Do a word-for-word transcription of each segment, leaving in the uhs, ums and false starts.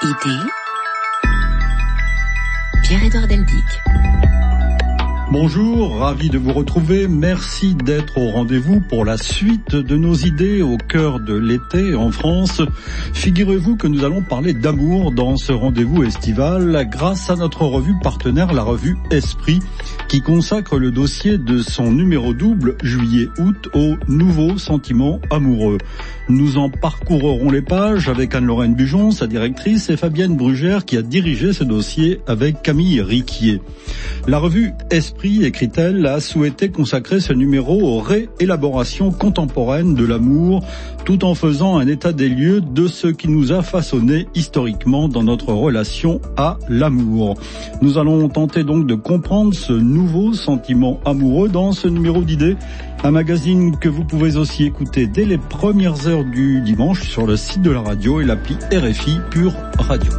Idée, Pierre-Édouard Deldic. Bonjour, ravi de vous retrouver. Merci d'être au rendez-vous pour la suite de nos idées au cœur de l'été en France. Figurez-vous que nous allons parler d'amour dans ce rendez-vous estival grâce à notre revue partenaire, la revue Esprit, qui consacre le dossier de son numéro double juillet-août aux nouveaux sentiments amoureux. Nous en parcourrons les pages avec Anne-Lorraine Bujon, sa directrice, et Fabienne Brugère qui a dirigé ce dossier avec Camille Riquier. La revue Esprit, écrit-elle, a souhaité consacrer ce numéro aux réélaborations contemporaines de l'amour, tout en faisant un état des lieux de ce qui nous a façonné historiquement dans notre relation à l'amour. Nous allons tenter donc de comprendre ce nouveau sentiment amoureux dans ce numéro d'idées, un magazine que vous pouvez aussi écouter dès les premières heures du dimanche sur le site de la radio et l'appli R F I Pure Radio.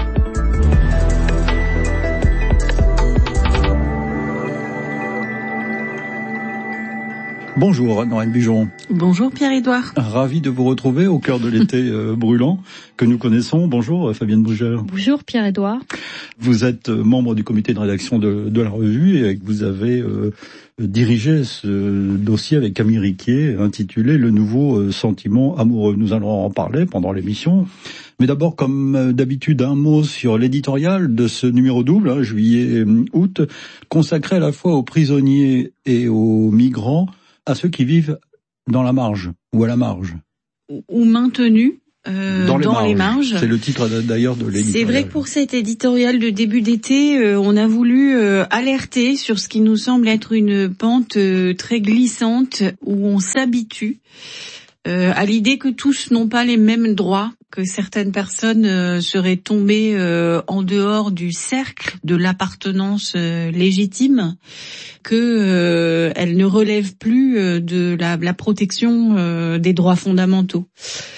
Bonjour Anne-Lorraine Bujon. Bonjour Pierre-Édouard. Ravi de vous retrouver au cœur de l'été euh, brûlant que nous connaissons. Bonjour Fabienne Brugère. Bonjour Pierre-Édouard. Vous êtes membre du comité de rédaction de, de la revue et vous avez euh, dirigé ce dossier avec Camille Riquier intitulé « Le nouveau sentiment amoureux ». Nous allons en parler pendant l'émission. Mais d'abord, comme d'habitude, un mot sur l'éditorial de ce numéro double, hein, juillet-août, consacré à la fois aux prisonniers et aux migrants, à ceux qui vivent dans la marge, ou à la marge. Ou maintenus euh, dans, les, dans marges. les marges. C'est le titre d'ailleurs de l'éditorial. C'est vrai que pour cet éditorial de début d'été, euh, on a voulu euh, alerter sur ce qui nous semble être une pente euh, très glissante, où on s'habitue euh, à l'idée que tous n'ont pas les mêmes droits, que certaines personnes euh, seraient tombées euh, en dehors du cercle de l'appartenance euh, légitime, que euh, elles ne relèvent plus euh, de la, la protection euh, des droits fondamentaux.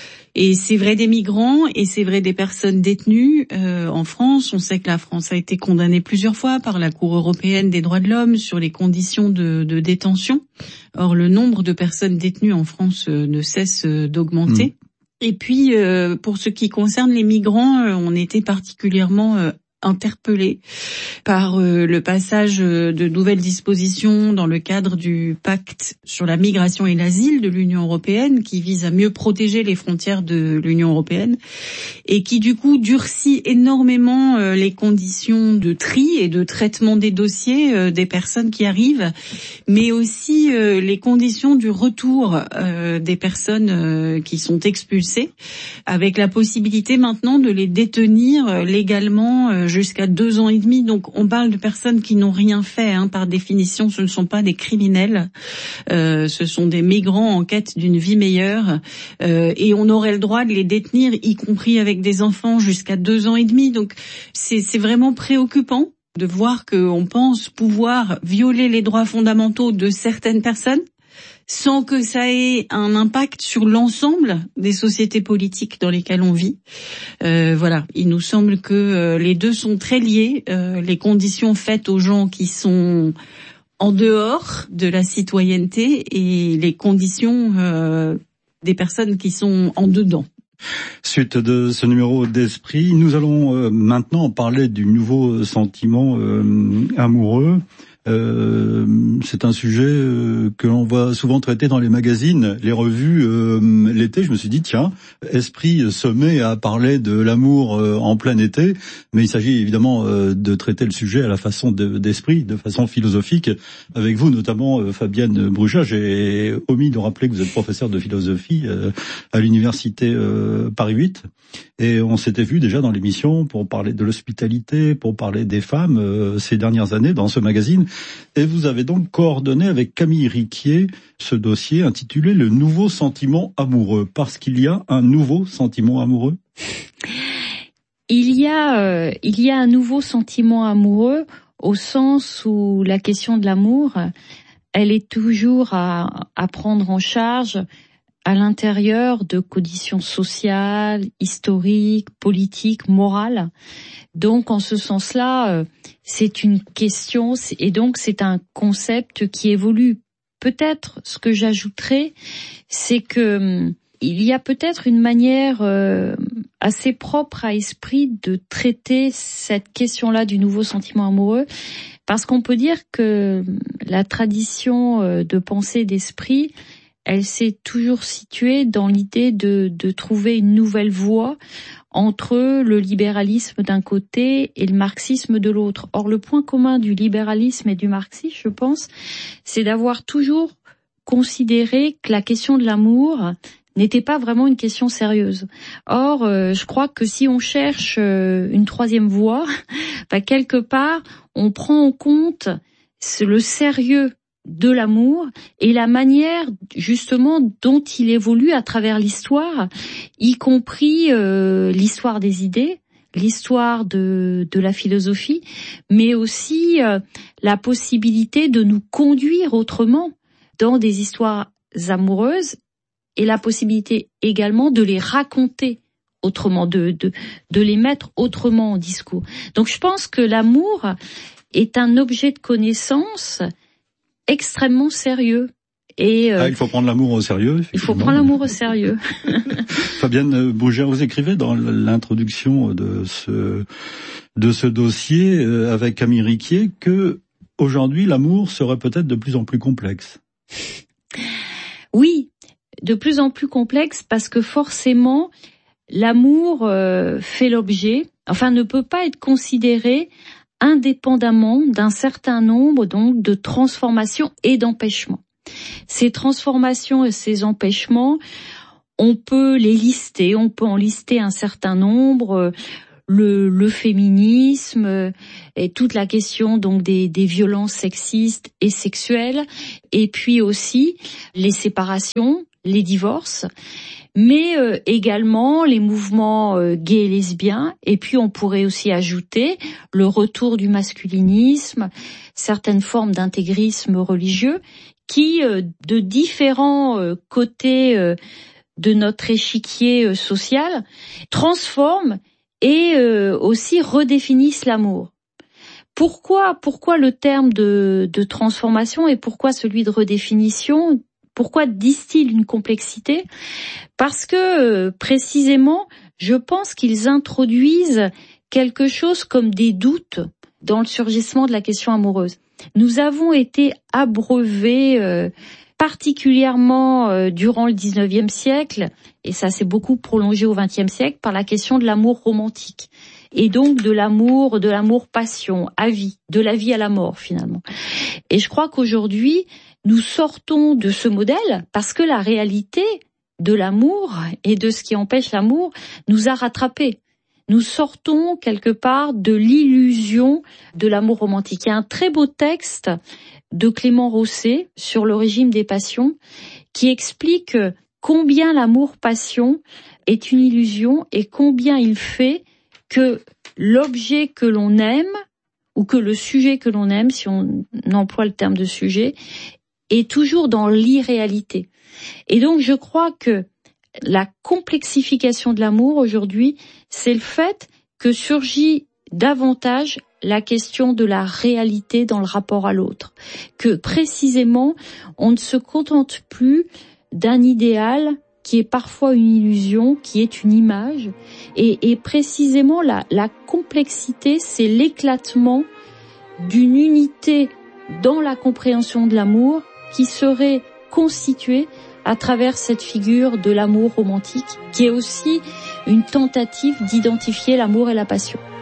Et c'est vrai des migrants et c'est vrai des personnes détenues euh, en France. On sait que la France a été condamnée plusieurs fois par la Cour européenne des droits de l'homme sur les conditions de, de détention. Or, le nombre de personnes détenues en France euh, ne cesse euh, d'augmenter. Mmh. Et puis, euh, pour ce qui concerne les migrants, euh, on était particulièrement euh, interpellés par euh, le passage euh, de nouvelles dispositions dans le cadre du pacte sur la migration et l'asile de l'Union européenne, qui vise à mieux protéger les frontières de l'Union européenne et qui du coup durcit énormément euh, les conditions de tri et de traitement des dossiers euh, des personnes qui arrivent, mais aussi euh, les conditions du retour euh, des personnes euh, qui sont expulsées, avec la possibilité maintenant de les détenir euh, légalement euh, jusqu'à deux ans et demi. Donc on parle de personnes qui n'ont rien fait, hein. Par définition, ce ne sont pas des criminels, euh, ce sont des migrants en quête d'une vie meilleure, euh, et on aurait le droit de les détenir, y compris avec des enfants, jusqu'à deux ans et demi. Donc c'est, c'est vraiment préoccupant de voir qu'on pense pouvoir violer les droits fondamentaux de certaines personnes sans que ça ait un impact sur l'ensemble des sociétés politiques dans lesquelles on vit. Euh, voilà, il nous semble que euh, les deux sont très liés. Euh, les conditions faites aux gens qui sont en dehors de la citoyenneté et les conditions euh, des personnes qui sont en dedans. Suite de ce numéro d'Esprit, nous allons euh, maintenant parler du nouveau sentiment euh, amoureux. Euh, c'est un sujet euh, que l'on voit souvent traiter dans les magazines, les revues. Euh, l'été, je me suis dit, tiens, Esprit se met à parler de l'amour euh, en plein été, mais il s'agit évidemment euh, de traiter le sujet à la façon de, d'Esprit, de façon philosophique, avec vous notamment, euh, Fabienne Brugère. J'ai omis de rappeler que vous êtes professeur de philosophie euh, à l'université euh, Paris huit, et on s'était vu déjà dans l'émission pour parler de l'hospitalité, pour parler des femmes euh, ces dernières années dans ce magazine. Et vous avez donc coordonné avec Camille Riquier ce dossier intitulé « Le nouveau sentiment amoureux », parce qu'il y a un nouveau sentiment amoureux. Il y a, euh, il y a un nouveau sentiment amoureux au sens où la question de l'amour, elle est toujours à, à prendre en charge à l'intérieur de conditions sociales, historiques, politiques, morales. Donc, en ce sens-là, c'est une question, et donc c'est un concept qui évolue. Peut-être, ce que j'ajouterais, c'est que il y a peut-être une manière euh, assez propre à Esprit de traiter cette question-là du nouveau sentiment amoureux, parce qu'on peut dire que la tradition de pensée d'Esprit, elle s'est toujours située dans l'idée de, de trouver une nouvelle voie entre le libéralisme d'un côté et le marxisme de l'autre. Or, le point commun du libéralisme et du marxisme, je pense, c'est d'avoir toujours considéré que la question de l'amour n'était pas vraiment une question sérieuse. Or, euh, je crois que si on cherche euh, une troisième voie, bah, quelque part, on prend en compte le sérieux de l'amour et la manière justement dont il évolue à travers l'histoire, y compris euh, l'histoire des idées, l'histoire de, de la philosophie, mais aussi euh, la possibilité de nous conduire autrement dans des histoires amoureuses et la possibilité également de les raconter autrement, de, de, de les mettre autrement en discours. Donc je pense que l'amour est un objet de connaissance extrêmement sérieux. Et euh, ah, il faut prendre l'amour au sérieux. Il faut prendre l'amour au sérieux. Fabienne Bougère, vous écrivez dans l'introduction de ce de ce dossier euh, avec Camille Riquier que aujourd'hui l'amour serait peut-être de plus en plus complexe. Oui, de plus en plus complexe parce que forcément l'amour euh, fait l'objet, enfin ne peut pas être considéré indépendamment d'un certain nombre donc de transformations et d'empêchements. Ces transformations et ces empêchements, on peut les lister, on peut en lister un certain nombre, le, le féminisme et toute la question donc des, des violences sexistes et sexuelles, et puis aussi les séparations, les divorces, mais euh, également les mouvements euh, gays et lesbiens, et puis on pourrait aussi ajouter le retour du masculinisme, certaines formes d'intégrisme religieux, qui, euh, de différents euh, côtés euh, de notre échiquier euh, social, transforment et euh, aussi redéfinissent l'amour. Pourquoi, pourquoi le terme de, de transformation et pourquoi celui de redéfinition? Pourquoi distille une complexité? Parce que euh, précisément, je pense qu'ils introduisent quelque chose comme des doutes dans le surgissement de la question amoureuse. Nous avons été abreuvés euh, particulièrement euh, durant le dix-neuvième siècle, et ça s'est beaucoup prolongé au vingtième siècle, par la question de l'amour romantique. Et donc de l'amour, de l'amour-passion, à vie, de la vie à la mort finalement. Et je crois qu'aujourd'hui, nous sortons de ce modèle parce que la réalité de l'amour et de ce qui empêche l'amour nous a rattrapés. Nous sortons quelque part de l'illusion de l'amour romantique. Il y a un très beau texte de Clément Rosset sur le régime des passions qui explique combien l'amour-passion est une illusion et combien il fait que l'objet que l'on aime ou que le sujet que l'on aime, si on emploie le terme de sujet, est toujours dans l'irréalité. Et donc je crois que la complexification de l'amour aujourd'hui, c'est le fait que surgit davantage la question de la réalité dans le rapport à l'autre. Que précisément, on ne se contente plus d'un idéal qui est parfois une illusion, qui est une image. Et, et précisément, la, la complexité, c'est l'éclatement d'une unité dans la compréhension de l'amour qui serait constituée à travers cette figure de l'amour romantique, qui est aussi une tentative d'identifier l'amour et la passion.